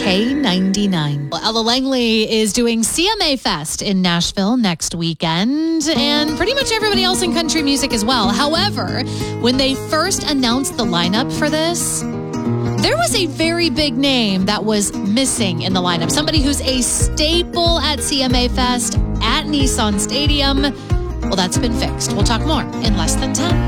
K99. Well, Ella Langley is doing CMA Fest in Nashville next weekend, and pretty much everybody else in country music as well. However, when they first announced the lineup for this, there was a very big name that was missing in the lineup. Somebody who's a staple at CMA Fest at Nissan Stadium. Well, that's been fixed. We'll talk more in less than 10.